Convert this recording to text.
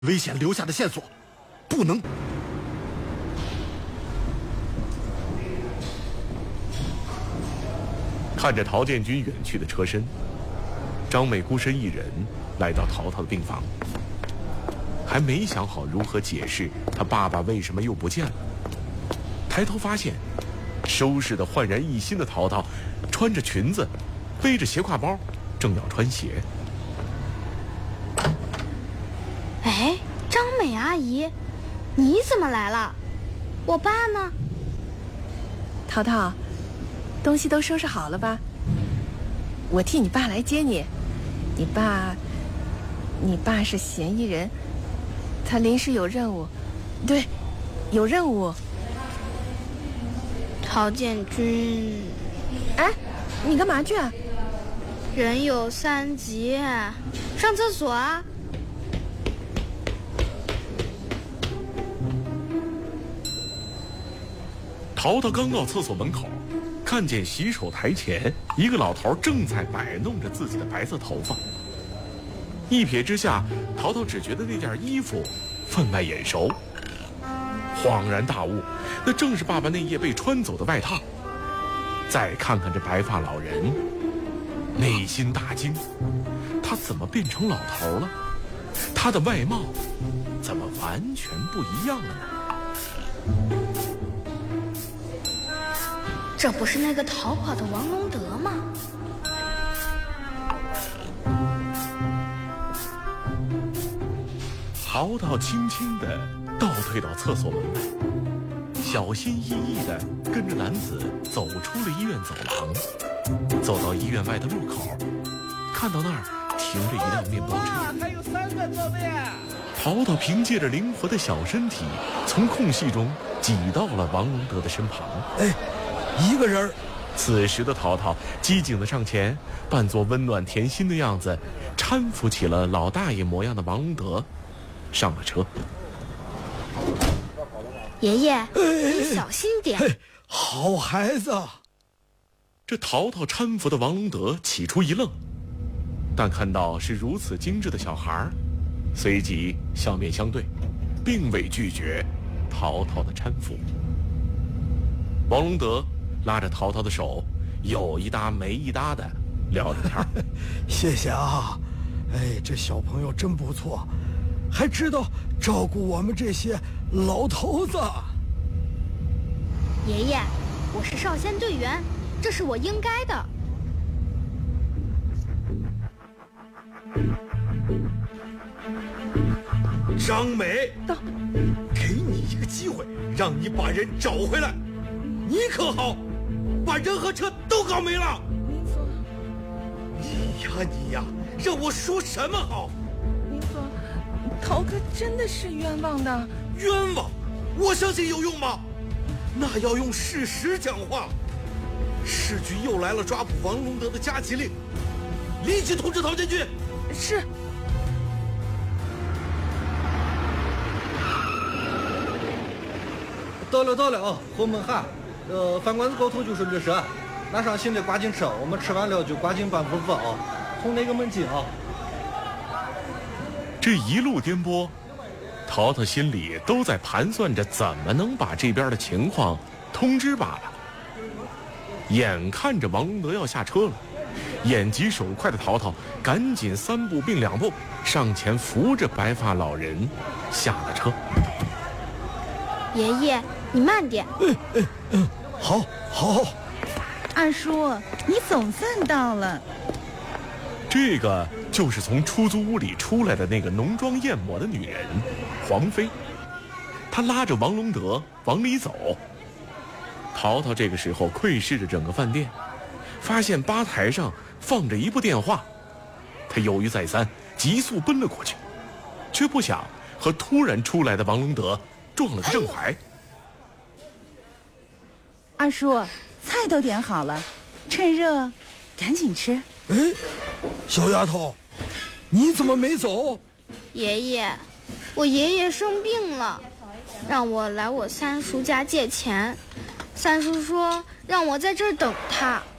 危险留下的线索，不能。 看着陶建军远去的车身，张美孤身一人来到陶陶的病房，还没想好如何解释他爸爸为什么又不见了。抬头发现，收拾得焕然一新的陶陶，穿着裙子，背着斜挎包，正要穿鞋。 哎，张美阿姨，你怎么来了？我爸呢？ 陶陶，东西都收拾好了吧？我替你爸来接你。你爸是嫌疑人，他临时有任务，对，有任务。 陶建军， 哎，你干嘛去啊？ 人有3急，上厕所啊。 陶陶刚到厕所门口，看见洗手台前一个老头正在摆弄着自己的白色头发。一瞥之下，陶陶只觉得那件衣服分外眼熟，恍然大悟，那正是爸爸那夜被穿走的外套。再看看这白发老人，内心大惊，他怎么变成老头了？他的外貌怎么完全不一样了呢？ 这不是那个逃跑的王龙德吗？ 陶陶轻轻地倒退到厕所门外，小心翼翼地跟着男子走出了医院走廊，走到医院外的路口，看到那儿停着一辆面包车。 还有3个座位。 陶陶凭借着灵活的小身体，从空隙中挤到了王龙德的身旁。 哎，一个人。 此时的陶陶机警地上前，扮作温暖甜心的样子，搀扶起了老大爷模样的王龙德，上了车。 爷爷，你小心点。 好孩子。 这陶陶搀扶的王龙德起初一愣，但看到是如此精致的小孩，随即笑面相对，并未拒绝陶陶的搀扶。王龙德拉着陶陶的手，有一搭没一搭的聊着天。 谢谢啊，哎，这小朋友真不错，还知道照顾我们这些老头子。 爷爷，我是少先队员，这是我应该的。 张美，给你一个机会，让你把人找回来，你可好？把人和车都搞没了。 林总， 你呀，让我说什么好？ 林总，陶哥真的是冤枉的。 冤枉？我相信有用吗？那要用事实讲话。市局又来了抓捕王龙德的加急令，立即通知陶建军。 是。 到了，后门喊。饭馆子高头就是律师，拿上新的挂进车，我们吃完了就挂进办公室啊，从哪个门进啊？ 这一路颠簸，陶陶心里都在盘算着怎么能把这边的情况通知罢了。眼看着王龙德要下车了，眼疾手快的陶陶赶紧3步并2步上前扶着白发老人下了车。 爷爷，你慢点。 好。 二叔，你总算到了。 这个就是从出租屋里出来的那个浓妆艳抹的女人黄飞，她拉着王龙德往里走。陶陶这个时候窥视着整个饭店，发现吧台上放着一部电话，他犹豫再三，急速奔了过去，却不想和突然出来的王龙德撞了个正怀。 二叔，菜都点好了，趁热赶紧吃。 哎，小丫头，你怎么没走？ 爷爷，我爷爷生病了，让我来我三叔家借钱。三叔说让我在这儿等他。